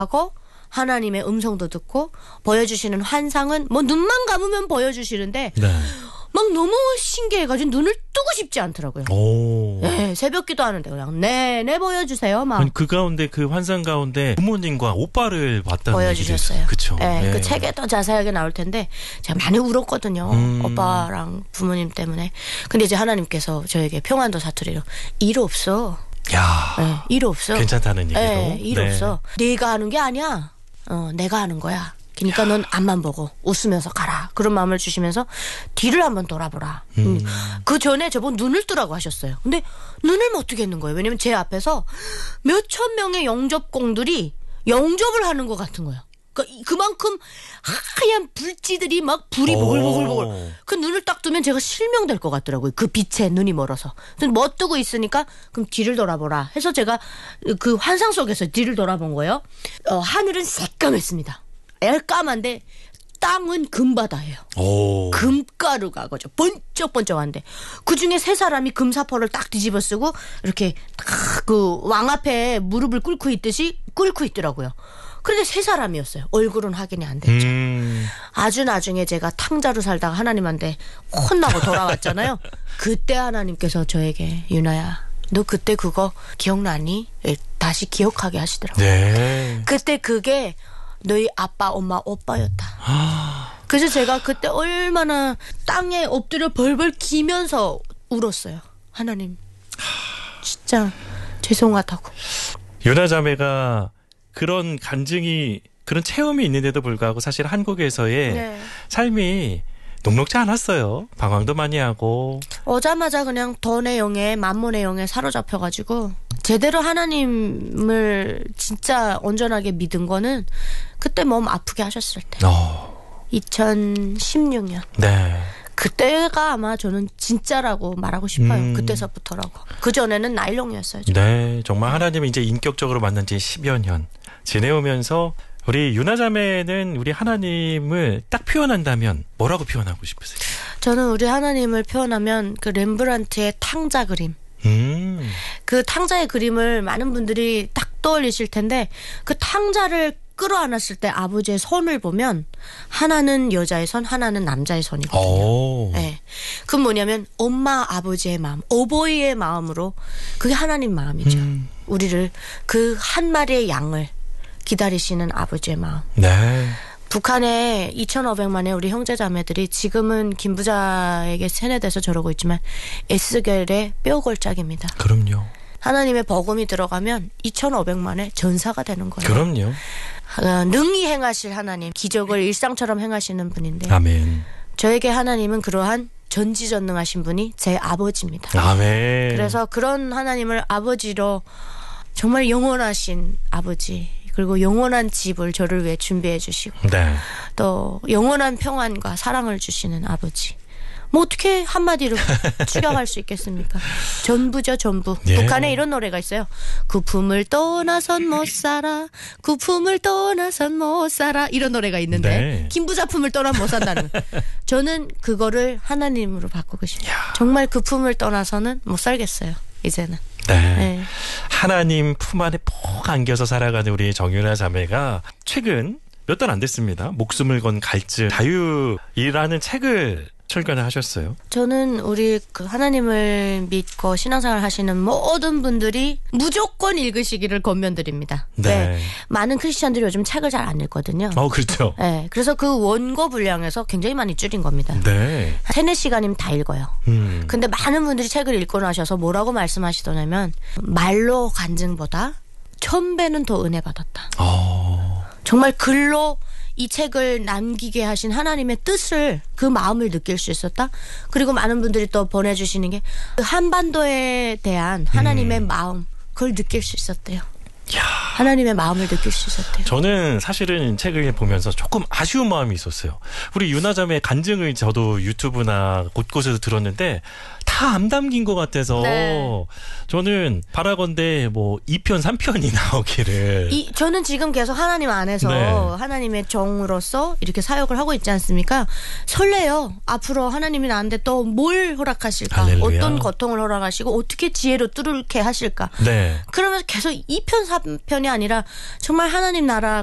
하고 하나님의 음성도 듣고 보여주시는 환상은 뭐 눈만 감으면 보여주시는데 네. 막 너무 신기해가지고 눈을 뜨고 싶지 않더라고요. 네, 새벽기도 하는데 그냥 내내 보여주세요. 막. 그 가운데 그 환상 가운데 부모님과 오빠를 봤다는 보여주셨어요. 그렇죠. 네, 네. 그 책에 더 자세하게 나올 텐데 제가 많이 울었거든요. 오빠랑 부모님 때문에. 근데 이제 하나님께서 저에게 평안도 사투리로 일 없어. 야, 네, 일 없어. 괜찮다는 얘기로. 네, 일 없어. 네가 하는 게 아니야. 내가 하는 거야. 그러니까 넌 앞만 보고 웃으면서 가라. 그런 마음을 주시면서 뒤를 한번 돌아보라. 그 전에 저보고 눈을 뜨라고 하셨어요. 근데 눈을 못 뜨겠는 거예요. 왜냐면 제 앞에서 몇천 명의 영접공들이 영접을 하는 것 같은 거예요. 그만큼 하얀 불지들이 막 불이 보글보글보글. 그 눈을 딱 뜨면 제가 실명될 것 같더라고요. 그 빛에 눈이 멀어서. 못 뜨고 있으니까 그럼 뒤를 돌아보라 해서 제가 그 환상 속에서 뒤를 돌아본 거예요. 하늘은 새까맸습니다. 까만데 땅은 금바다예요. 금가루가 그죠. 번쩍번쩍한데 그중에 세 사람이 금사포를 딱 뒤집어 쓰고 이렇게 그 왕 앞에 무릎을 꿇고 있듯이 꿇고 있더라고요. 그런데 세 사람이었어요. 얼굴은 확인이 안 됐죠. 아주 나중에 제가 탕자로 살다가 하나님한테 혼나고 돌아왔잖아요. 그때 하나님께서 저에게 유나야 너 그때 그거 기억나니? 다시 기억하게 하시더라고요. 네. 그때 그게 너희 아빠, 엄마, 오빠였다. 그래서 제가 그때 얼마나 땅에 엎드려 벌벌 기면서 울었어요. 하나님, 진짜 죄송하다고. 유나 자매가 그런 간증이 그런 체험이 있는데도 불구하고 사실 한국에서의 네. 삶이 녹록지 않았어요. 방황도 많이 하고. 오자마자 그냥 돈의 영에 만몬의 영에 사로잡혀가지고 제대로 하나님을 진짜 온전하게 믿은 거는 그때 몸 아프게 하셨을 때. 2016년. 네. 그때가 아마 저는 진짜라고 말하고 싶어요. 그때서부터라고. 그전에는 나일론이었어요. 저는. 네. 정말 하나님이 이제 인격적으로 만난 지 10여 년 지내오면서 우리 유나 자매는 우리 하나님을 딱 표현한다면 뭐라고 표현하고 싶으세요? 저는 우리 하나님을 표현하면 그 렘브란트의 탕자 그림. 그 탕자의 그림을 많은 분들이 딱 떠올리실 텐데 그 탕자를 끌어안았을 때 아버지의 손을 보면 하나는 여자의 손, 하나는 남자의 손이거든요. 네. 그 뭐냐면 엄마 아버지의 마음, 어버이의 마음으로 그게 하나님 마음이죠. 우리를 그 한 마리의 양을 기다리시는 아버지의 마음. 네. 북한에 2,500만의 우리 형제자매들이 지금은 김 부자에게 세뇌돼서 저러고 있지만 에스겔의 뼈골짜기입니다. 그럼요. 하나님의 복음이 들어가면 2,500만의 전사가 되는 거예요. 그럼요. 능히 행하실 하나님, 기적을 일상처럼 행하시는 분인데 아멘. 저에게 하나님은 그러한 전지전능하신 분이 제 아버지입니다. 아멘. 그래서 그런 하나님을 아버지로 정말 영원하신 아버지 그리고 영원한 집을 저를 위해 준비해 주시고 네. 또 영원한 평안과 사랑을 주시는 아버지. 뭐 어떻게 한마디로 추격할 수 있겠습니까? 전부죠, 전부. 예. 북한에 이런 노래가 있어요. 구품을 떠나선 못 살아. 구품을 떠나선 못 살아. 이런 노래가 있는데 네. 김부자품을 떠나면 못 산다는 거예요. 저는 그거를 하나님으로 바꾸고 싶어요. 정말 그 품을 떠나서는 못 살겠어요. 이제는. 네. 네. 하나님 품 안에 푹 안겨서 살아가는 우리 정유나 자매가 최근 몇 달 안 됐습니다. 목숨을 건 갈증, 자유이라는 책을 출간을 하셨어요. 저는 우리 그 하나님을 믿고 신앙생활 하시는 모든 분들이 무조건 읽으시기를 권면드립니다. 네. 많은 크리스찬들이 요즘 책을 잘 안 읽거든요. 그렇죠. 네, 그래서 그 원고 분량에서 굉장히 많이 줄인 겁니다. 네. 3-4시간이면 다 읽어요. 근데 많은 분들이 책을 읽고 나셔서 뭐라고 말씀하시더냐면 말로 간증보다 1000배는 더 은혜 받았다. 정말 글로 이 책을 남기게 하신 하나님의 뜻을 그 마음을 느낄 수 있었다. 그리고 많은 분들이 또 보내주시는 게 그 한반도에 대한 하나님의 마음 그걸 느낄 수 있었대요. 하나님의 마음을 느낄 수 있었대요. 저는 사실은 책을 보면서 조금 아쉬운 마음이 있었어요. 우리 유나 자매의 간증을 저도 유튜브나 곳곳에서 들었는데 다 다 암 담긴 것 같아서 네. 저는 바라건대 뭐 2편, 3편이 나오기를. 저는 지금 계속 하나님 안에서 네. 하나님의 종으로서 이렇게 사역을 하고 있지 않습니까? 설레요. 앞으로 하나님이 나한테 또 뭘 허락하실까? 할렐루야. 어떤 고통을 허락하시고 어떻게 지혜로 뚫게 하실까? 네. 그러면서 계속 2편, 3편이 아니라 정말 하나님 나라